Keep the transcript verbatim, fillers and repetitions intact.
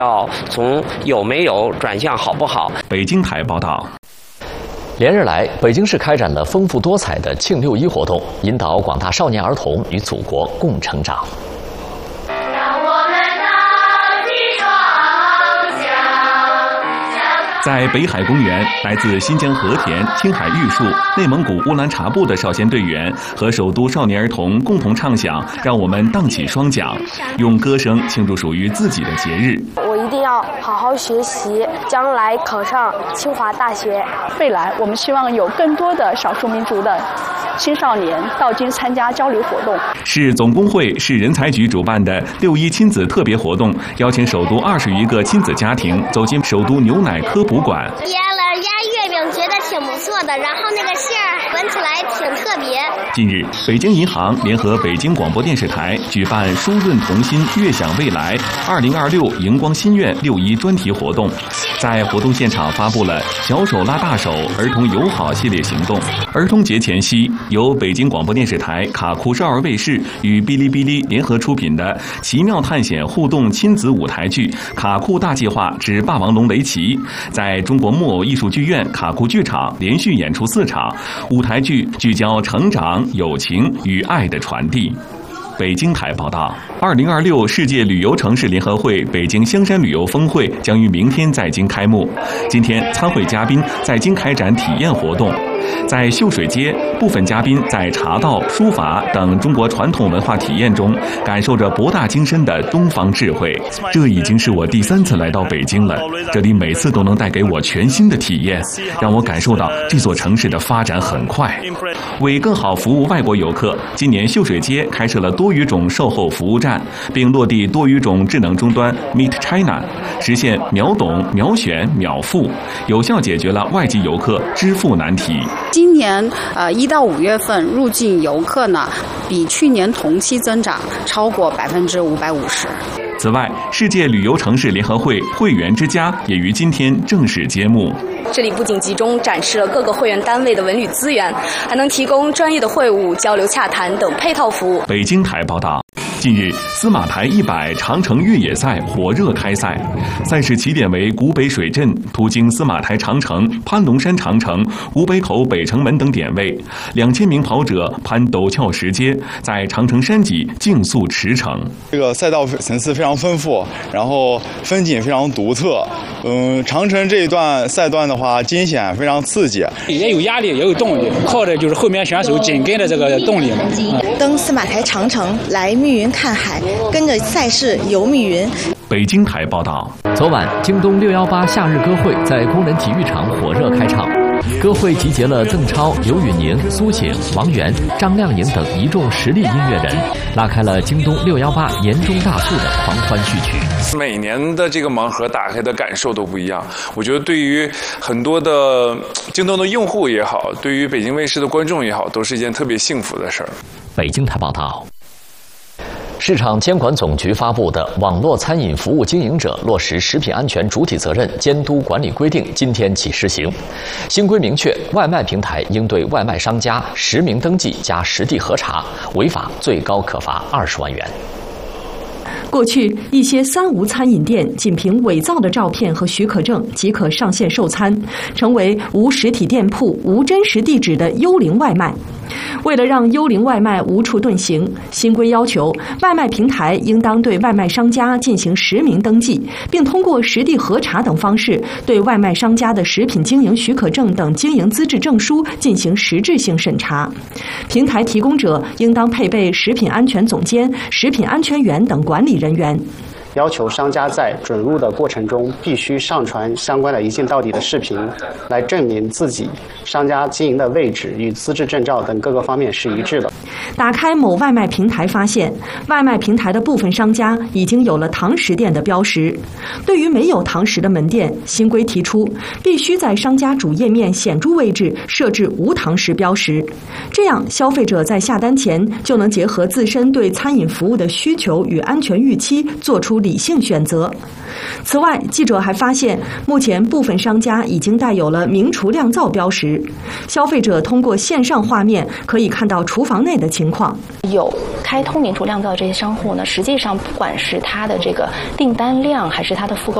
要从有没有转向好不好。 北京台报道。 连日来，北京市开展了丰富多彩的庆六一活动，引导广大少年儿童与祖国共成长。 在北海公园，来自新疆和田、青海玉树、内蒙古乌兰察布的少先队员和首都少年儿童共同唱响“让我们荡起双桨”，用歌声庆祝属于自己的节日。 我一定要好好学习，将来考上清华大学。 未来，我们希望有更多的少数民族的青少年到京参加交流活动。 市总工会、市人才局主办的六一亲子特别活动，邀请首都二十余个亲子家庭走进首都牛奶科普馆。 腌了腌月饼，觉得挺不错的，然后那个馅儿闻起来挺特别。 近日，北京银行联合北京广播电视台举办“疏润同心，悦享未来”二零二六荧光心愿六一专题活动，在活动现场发布了“小手拉大手，儿童友好”系列行动。儿童节前夕，由北京广播电视台、卡酷少儿卫视与哔哩哔哩联合出品的奇妙探险互动亲子舞台剧《卡酷大计划之霸王龙雷奇》在中国木偶艺术剧院卡酷剧场连续演出四场。舞台剧聚焦成长、友情与爱的传递。北京台报道，二零二六世界旅游城市联合会北京香山旅游峰会将于明天在京开幕。今天，参会嘉宾在京开展体验活动。在秀水街，部分嘉宾在茶道、书法等中国传统文化体验中，感受着博大精深的东方智慧。这已经是我第三次来到北京了，这里每次都能带给我全新的体验，让我感受到这座城市的发展很快。为更好服务外国游客，今年秀水街开设了多语种售后服务站，并落地多语种智能终端 Meet China， 实现秒懂、秒选、秒付，有效解决了外籍游客支付难题。 今年呃一到五月份入境游客呢，比去年同期增长超过百分之五百五十。 此外，世界旅游城市联合会会员之家也于今天正式揭幕。 这里不仅集中展示了各个会员单位的文旅资源，还能提供专业的会务、交流洽谈等配套服务。 北京台报道。近日，司马台一百长城越野赛火热开赛，赛事起点为古北水镇，途经司马台长城、攀龙山长城、古北口北城门等点位，两千名跑者攀陡峭石阶，在长城山脊竞速驰骋。 这个赛道层次非常丰富，然后风景非常独特。嗯，长城这一段赛段的话，惊险非常刺激， 也有压力，也有动力，靠的就是后面选手紧跟的这个动力嘛。 登司马台长城，来密云看海，跟着赛事游密云。 北京台报道， 昨晚京东六幺八夏日歌会在工人体育场火热开唱。歌会集结了邓超、刘宇宁、苏醒、王源、张靓颖等一众实力音乐人，拉开了京东六幺八年终大促的狂欢序曲。 每年的这个盲盒打开的感受都不一样，我觉得对于很多的京东的用户也好，对于北京卫视的观众也好，都是一件特别幸福的事儿。 北京台报道。市场监管总局发布的《网络餐饮服务经营者落实食品安全主体责任监督管理规定》今天起施行。新规明确，外卖平台应对外卖商家实名登记加实地核查，违法最高可罚二十万元。 过去，一些三无餐饮店仅凭伪造的照片和许可证即可上线售餐，成为无实体店铺、无真实地址的幽灵外卖。为了让幽灵外卖无处遁形，新规要求外卖平台应当对外卖商家进行实名登记，并通过实地核查等方式对外卖商家的食品经营许可证等经营资质证书进行实质性审查。平台提供者应当配备食品安全总监、食品安全员等管理人员。 要求商家在准入的过程中必须上传相关的一镜到底的视频，来证明自己商家经营的位置与资质证照等各个方面是一致的。 打开某外卖平台发现，外卖平台的部分商家已经有了堂食店的标识。对于没有堂食的门店，新规提出必须在商家主页面显著位置设置无堂食标识，这样消费者在下单前就能结合自身对餐饮服务的需求与安全预期，做出理性选择。此外，记者还发现，目前部分商家已经带有了明厨亮灶标识，消费者通过线上画面可以看到厨房内的情况。 有开通明厨亮灶这些商户呢，实际上不管是它的这个订单量还是它的复购